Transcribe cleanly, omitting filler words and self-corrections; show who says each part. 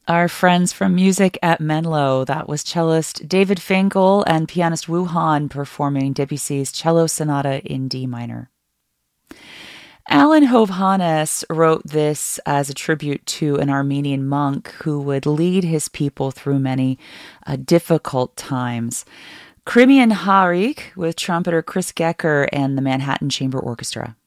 Speaker 1: Our friends from Music at Menlo, that was cellist David Finkel and pianist Wu Han performing Debussy's Cello Sonata in D minor. Alan Hovhannes wrote this as a tribute to an Armenian monk who would lead his people through many difficult times. Crimean Harik with trumpeter Chris Gecker and the Manhattan Chamber Orchestra.